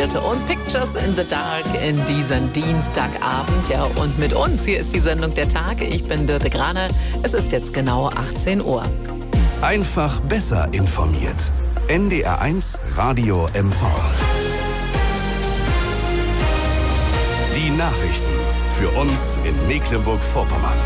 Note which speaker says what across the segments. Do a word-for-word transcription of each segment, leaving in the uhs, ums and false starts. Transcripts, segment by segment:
Speaker 1: Geflügelte und Pictures in the Dark in diesen Dienstagabend. Ja, und mit uns, hier ist die Sendung Der Tag. Ich bin Dörte Grane. Es ist jetzt genau achtzehn Uhr.
Speaker 2: Einfach besser informiert. N D R eins Radio M V. Die Nachrichten für uns in Mecklenburg-Vorpommern.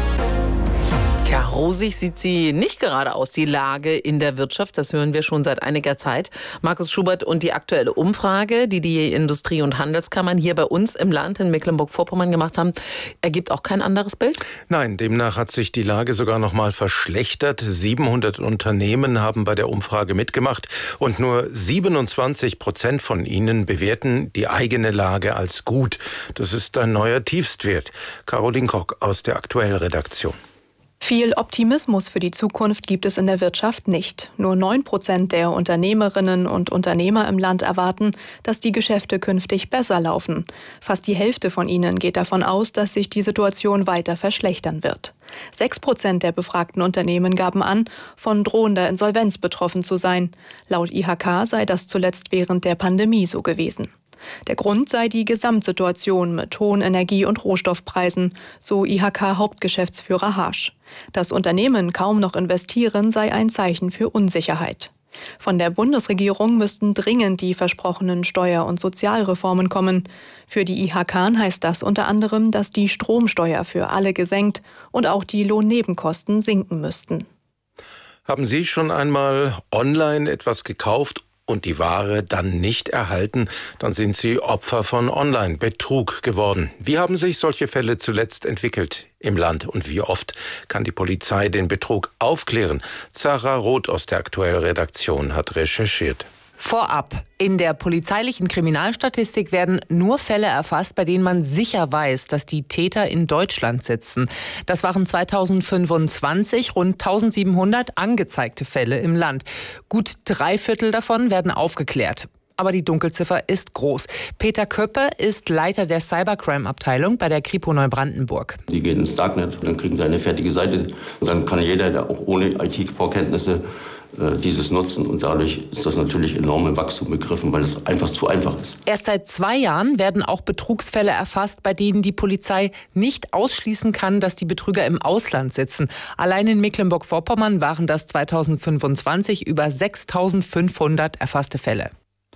Speaker 1: Tja, rosig sieht sie nicht gerade aus, die Lage in der Wirtschaft. Das hören wir schon seit einiger Zeit. Markus Schubert, und die aktuelle Umfrage, die die Industrie- und Handelskammern hier bei uns im Land in Mecklenburg-Vorpommern gemacht haben, ergibt auch kein anderes Bild?
Speaker 3: Nein, demnach hat sich die Lage sogar noch mal verschlechtert. siebenhundert Unternehmen haben bei der Umfrage mitgemacht und nur siebenundzwanzig Prozent von ihnen bewerten die eigene Lage als gut. Das ist ein neuer Tiefstwert. Caroline Kock aus der Aktuell-Redaktion.
Speaker 4: Viel Optimismus für die Zukunft gibt es in der Wirtschaft nicht. Nur neun Prozent der Unternehmerinnen und Unternehmer im Land erwarten, dass die Geschäfte künftig besser laufen. Fast die Hälfte von ihnen geht davon aus, dass sich die Situation weiter verschlechtern wird. Sechs Prozent der befragten Unternehmen gaben an, von drohender Insolvenz betroffen zu sein. Laut I H K sei das zuletzt während der Pandemie so gewesen. Der Grund sei die Gesamtsituation mit hohen Energie- und Rohstoffpreisen, so I H K-Hauptgeschäftsführer Harsch. Dass Unternehmen kaum noch investieren, sei ein Zeichen für Unsicherheit. Von der Bundesregierung müssten dringend die versprochenen Steuer- und Sozialreformen kommen. Für die I H K heißt das unter anderem, dass die Stromsteuer für alle gesenkt und auch die Lohnnebenkosten sinken müssten.
Speaker 3: Haben Sie schon einmal online etwas gekauft und die Ware dann nicht erhalten, dann sind Sie Opfer von Online-Betrug geworden. Wie haben sich solche Fälle zuletzt entwickelt im Land und wie oft kann die Polizei den Betrug aufklären? Zara Roth aus der Aktuell-Redaktion hat recherchiert.
Speaker 5: Vorab. In der polizeilichen Kriminalstatistik werden nur Fälle erfasst, bei denen man sicher weiß, dass die Täter in Deutschland sitzen. Das waren zweitausendfünfundzwanzig rund eintausendsiebenhundert angezeigte Fälle im Land. Gut drei Viertel davon werden aufgeklärt. Aber die Dunkelziffer ist groß. Peter Köppe ist Leiter der Cybercrime-Abteilung bei der Kripo Neubrandenburg.
Speaker 6: Die gehen ins Darknet, dann kriegen sie eine fertige Seite. Und dann kann jeder, der auch ohne I T-Vorkenntnisse dieses nutzen, und dadurch ist das natürlich enorm im Wachstum begriffen, weil es einfach zu einfach ist.
Speaker 5: Erst seit zwei Jahren werden auch Betrugsfälle erfasst, bei denen die Polizei nicht ausschließen kann, dass die Betrüger im Ausland sitzen. Allein in Mecklenburg-Vorpommern waren das zweitausendfünfundzwanzig über sechstausendfünfhundert erfasste Fälle.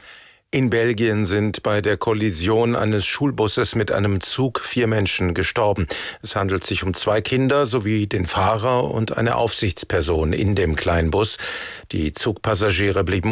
Speaker 3: In Belgien sind bei der Kollision eines Schulbusses mit einem Zug vier Menschen gestorben. Es handelt sich um zwei Kinder sowie den Fahrer und eine Aufsichtsperson in dem Kleinbus. Die Zugpassagiere blieben